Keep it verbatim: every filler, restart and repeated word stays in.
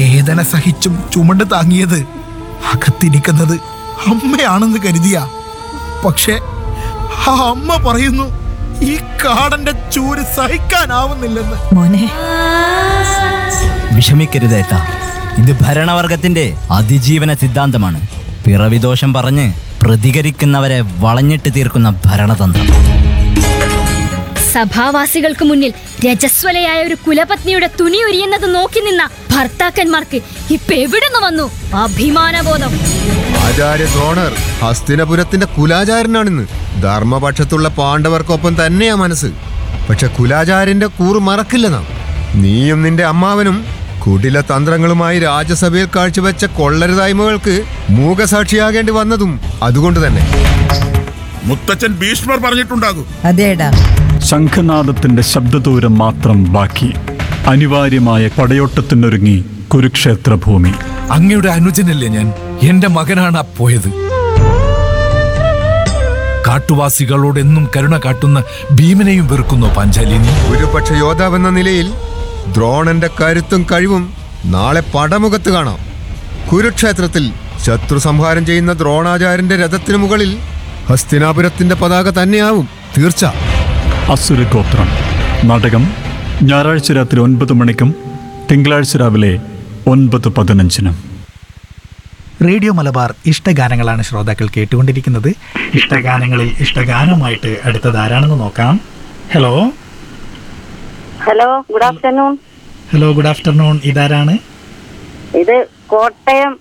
വേദന സഹിച്ചും ചുമണ്ട് താങ്ങിയത് അകത്തിരിക്കുന്നത് അമ്മയാണെന്ന് കരുതിയ. പക്ഷെ ആ അമ്മ പറയുന്നു ഈ കാടന്റെ ചൂര് സഹിക്കാനാവുന്നില്ലെന്ന്. മോനെ, വിഷമിക്കരുതേട്ടാ, ഇത് ഭരണവർഗത്തിന്റെ അതിജീവന സിദ്ധാന്തമാണ്. പിറവിദോഷം പറഞ്ഞ് പ്രതികരിക്കുന്നവരെ വളഞ്ഞിട്ട് തീർക്കുന്ന ഭരണതന്ത്രം. സഭാവാസികൾക്ക് മുന്നിൽ രജസ്വലയായ ഒരു കുലപത്നിയുടെ തുണി ഉരിയുന്നത് നോക്കി നിന്ന ഭർത്താക്കന്മാർക്ക് ഇപ്പൊ എവിടുന്ന് വന്നു അഭിമാനബോധം? ആചാര്യ ദ്രോണർ ഹസ്തിനപുരത്തിന്റെ കുലാചാരനാണിന്ന്. ധർമ്മപക്ഷത്തുള്ള പാണ്ഡവർക്കൊപ്പം തന്നെയാ മനസ്സ്. പക്ഷെ കുലാചാര്യന്റെ കൂറ് മറക്കില്ല നാം. നീയും നിന്റെ അമ്മാവനും കുടില തന്ത്രങ്ങളുമായി രാജ്യസഭയിൽ കാഴ്ചവെച്ച കൊള്ളരുതായ്മകൾക്ക് മൂകസാക്ഷിയാകേണ്ടി വന്നതും അതുകൊണ്ട് തന്നെ. മുത്തച്ഛൻ ഭീഷ്മർ പറഞ്ഞിട്ടുണ്ടാകും. അതേടാ. ശംഖനാദത്തിന്റെ ശബ്ദദൂരം മാത്രം ബാക്കി. അനിവാര്യമായ പടയോട്ടത്തിനൊരുങ്ങി കുരുക്ഷേത്ര ഭൂമി. അങ്ങയുടെ അനുജനല്ലേ ഞാൻ? എന്റെ മകനാണ് ആ പോയത്. കാട്ടുവാസികളോട് എന്നും കരുണ കാട്ടുന്ന ഭീമനെയും വെറുക്കുന്നു പാഞ്ചാലിനി. ഒരുപക്ഷ യോദ്ധാവെന്ന നിലയിൽ ദ്രോണന്റെ കരുത്തും കഴിവും നാളെ പടമുഖത്ത് കാണാം. കുരുക്ഷേത്രത്തിൽ ശത്രു സംഹാരം ചെയ്യുന്ന ദ്രോണാചാര്യന്റെ രഥത്തിനു മുകളിൽ ഹസ്തിനാപുരത്തിന്റെ പതാക തന്നെയാവും തീർച്ച. അസുരഗോത്രം നാടകം ഞായറാഴ്ച രാത്രി ഒൻപത് മണിക്കും തിങ്കളാഴ്ച രാവിലെ ഒൻപത് പതിനഞ്ചിനും. റേഡിയോ മലബാർ ഇഷ്ടഗാനങ്ങളാണ് ശ്രോതാക്കൾ കേട്ടുകൊണ്ടിരിക്കുന്നത്. ഇഷ്ടഗാനങ്ങളിൽ ഇഷ്ടഗാനമായിട്ട് അടുത്തത് ആരാണെന്ന് നോക്കാം. Hello hello good afternoon. Hello good afternoon. ഇതാരാണ്? ഇത് കോട്ടയം